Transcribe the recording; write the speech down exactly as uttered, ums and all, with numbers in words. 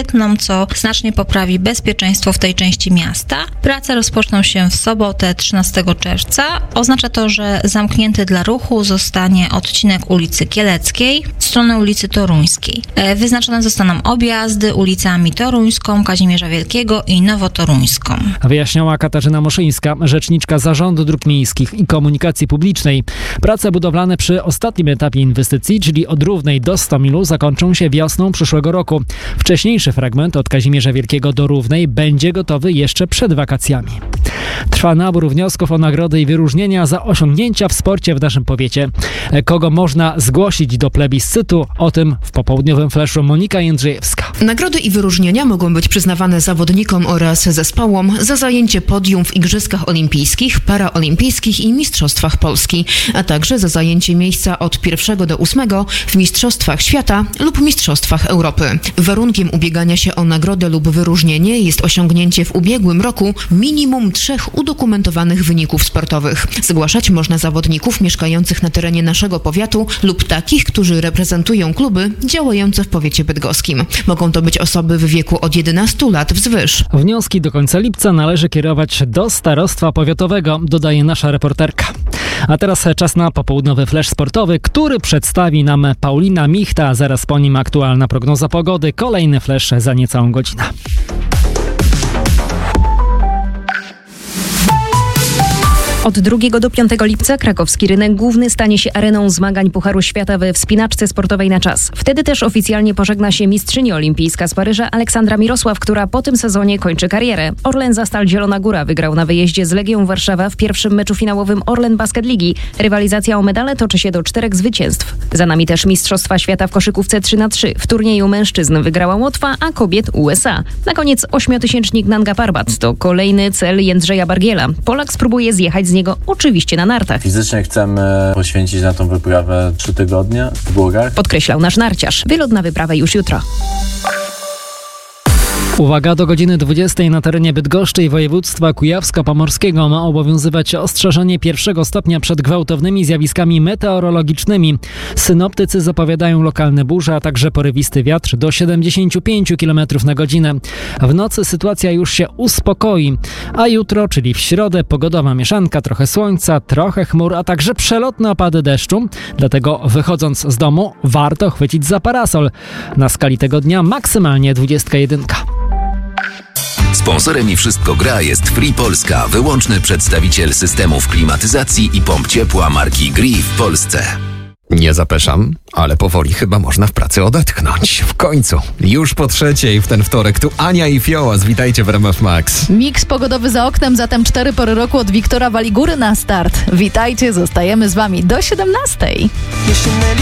dostępną, co znacznie poprawi bezpieczeństwo w tej części miasta. Prace rozpoczną się w sobotę trzynastego czerwca. Oznacza to, że zamknięty dla ruchu zostanie odcinek ulicy Kieleckiej w stronę ulicy Toruńskiej. Wyznaczone zostaną objazdy ulicami Toruńską, Kazimierza Wielkiego i Nowotoruńską. Wyjaśniała Katarzyna Moszyńska, rzeczniczka Zarządu Dróg Miejskich i Komunikacji Publicznej. Prace budowlane przy ostatnim etapie inwestycji, czyli od Równej do Stomilu, zakończą się wiosną przyszłego roku. Wcześniejszy fragment od Kazimierza Wielkiego do Równej będzie gotowy jeszcze przed wakacjami. Trwa nabór wniosków o nagrody i wyróżnienia za osiągnięcia w sporcie w naszym powiecie. Kogo można zgłosić do plebiscytu? O tym w popołudniowym fleszu Monika Jędrzejewska. Nagrody i wyróżnienia mogą być przyznawane zawodnikom oraz zespołom za zajęcie podium w Igrzyskach Olimpijskich, Paraolimpijskich i Mistrzostwach Polski, a także za zajęcie miejsca od pierwszego do ósmego w Mistrzostwach Świata lub Mistrzostwach Europy. Warunkiem ubiegania się o nagrodę lub wyróżnienie jest osiągnięcie w ubiegłym roku minimum trzech udokumentowanych wyników sportowych. Zgłaszać można zawodników mieszkających na terenie naszego powiatu lub takich, którzy reprezentują kluby działające w powiecie bydgoskim. Mogą to być osoby w wieku od jedenastu lat wzwyż. Wnioski do końca lipca należy kierować do starostwa powiatowego, dodaje nasza reporterka. A teraz czas na popołudniowy flesz sportowy, który przedstawi nam Paulina Michta. Zaraz po nim aktualna prognoza pogody. Kolejny flesz za niecałą godzinę. Od drugiego do piątego lipca krakowski rynek główny stanie się areną zmagań Pucharu Świata we wspinaczce sportowej na czas. Wtedy też oficjalnie pożegna się mistrzyni olimpijska z Paryża Aleksandra Mirosław, która po tym sezonie kończy karierę. Orlen Zastal Zielona Góra wygrał na wyjeździe z Legią Warszawa w pierwszym meczu finałowym Orlen Basket Ligi. Rywalizacja o medale toczy się do czterech zwycięstw. Za nami też Mistrzostwa Świata w koszykówce trzy na trzy. W turnieju mężczyzn wygrała Łotwa, a kobiet U S A. Na koniec ośmiotysięcznik Nanga Parbat. To kolejny cel Jędrzeja Bargiela. Polak spróbuje zjechać z niego oczywiście na nartach. Fizycznie chcemy poświęcić na tą wyprawę trzy tygodnie w górach. Podkreślał nasz narciarz. Wylot na wyprawę już jutro. Uwaga, do godziny dwudziestej na terenie Bydgoszczy i województwa kujawsko-pomorskiego ma obowiązywać ostrzeżenie pierwszego stopnia przed gwałtownymi zjawiskami meteorologicznymi. Synoptycy zapowiadają lokalne burze, a także porywisty wiatr do siedemdziesiąt pięć kilometrów na godzinę. W nocy sytuacja już się uspokoi, a jutro, czyli w środę, pogodowa mieszanka, trochę słońca, trochę chmur, a także przelotne opady deszczu. Dlatego wychodząc z domu warto chwycić za parasol. Na skali tego dnia maksymalnie dwudziestka jedynka. Sponsorem i Wszystko Gra jest Free Polska, wyłączny przedstawiciel systemów klimatyzacji i pomp ciepła marki Gree w Polsce. Nie zapeszam, ale powoli chyba można w pracy odetchnąć. W końcu, już po trzeciej w ten wtorek tu Ania i Fiołas. Witajcie w R M F Max. Miks pogodowy za oknem, zatem cztery pory roku od Wiktora Waligóry na start. Witajcie, zostajemy z wami do siedemnastej.